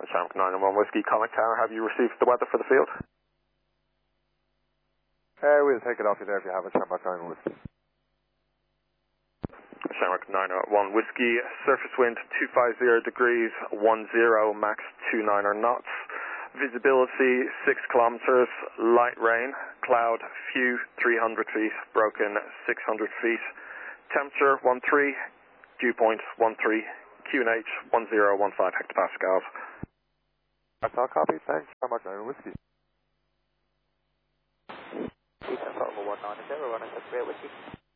Shamrock 911 Whiskey, Comic Tower. Have you received the weather for the field? We'll take it off you there if you have it, Shamrock 911 Whiskey. Shamrock 901 Whiskey, surface wind 250 degrees 10, max 29 knots. Visibility 6 kilometers, light rain, cloud few 300 feet, broken 600 feet. Temperature 13, dew point 13, QNH 1015 hectopascals. That's all copy, thanks. Shamrock 901 Whiskey. Eastern Purple 190, Whiskey.